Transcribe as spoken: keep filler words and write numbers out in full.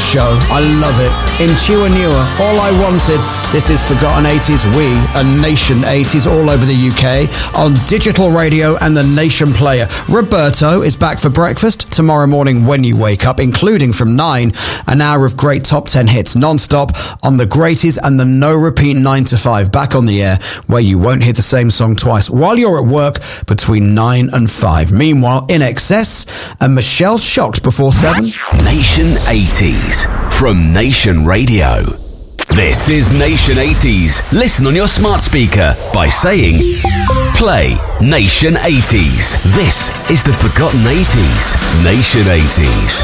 show. I love it. In Chua Newer, All I Wanted. This is Forgotten eighties. We are Nation eighties all over the U K on digital radio and the Nation Player. Roberto is back for breakfast tomorrow morning when you wake up, including from nine, an hour of great top ten hits non-stop on the Greaties and the No Repeat nine to five, back on the air, where you won't hear the same song twice while you're at work between nine and five. Meanwhile, In Excess and Michelle Shocked before seven. Nation eighties from Nation Radio. This is Nation eighties. Listen on your smart speaker by saying, play Nation eighties. This is the Forgotten eighties. Nation eighties.